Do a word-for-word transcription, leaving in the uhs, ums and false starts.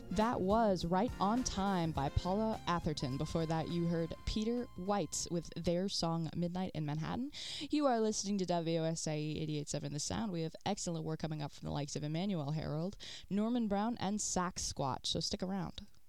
That was Right on Time by Paula Atherton. Before that, you heard Peter White with their song Midnight in Manhattan. You are listening to W S I E eighty-eight point seven The Sound. We have excellent work coming up from the likes of Emmanuel Harold, Norman Brown, and Sax Squatch, so stick around.